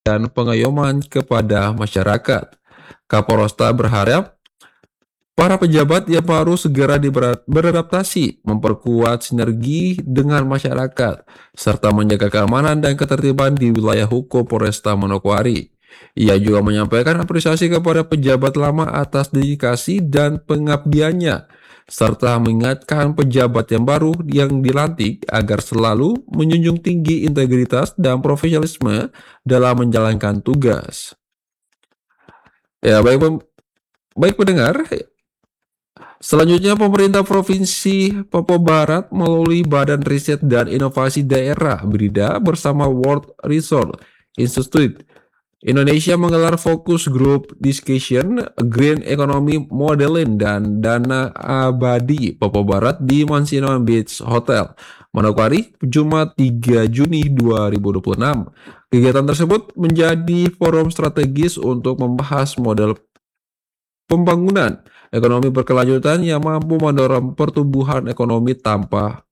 dan pengayoman kepada masyarakat. Kapolresta berharap para pejabat yang baru segera beradaptasi, memperkuat sinergi dengan masyarakat, serta menjaga keamanan dan ketertiban di wilayah hukum Polresta Manokwari. Ia juga menyampaikan apresiasi kepada pejabat lama atas dedikasi dan pengabdiannya, serta mengingatkan pejabat yang baru yang dilantik agar selalu menjunjung tinggi integritas dan profesionalisme dalam menjalankan tugas. Ya, baik pendengar, selanjutnya, pemerintah Provinsi Papua Barat melalui Badan Riset dan Inovasi Daerah BRIDA bersama World Resource Institute Indonesia menggelar fokus group discussion Green Economy Modeling dan Dana Abadi Papua Barat di Mansinon Beach Hotel, Manokwari, Jumat 3 Juni 2026. Kegiatan tersebut menjadi forum strategis untuk membahas model pembangunan ekonomi berkelanjutan yang mampu mendorong pertumbuhan ekonomi tanpa